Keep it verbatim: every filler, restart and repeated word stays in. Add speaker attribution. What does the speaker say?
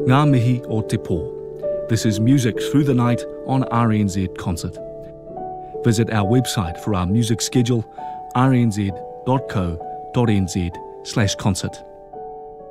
Speaker 1: Ngā mihi o te pō. This is Music Through the Night on R N Z Concert. Visit our website for our music schedule, r n z dot co dot n z slash concert.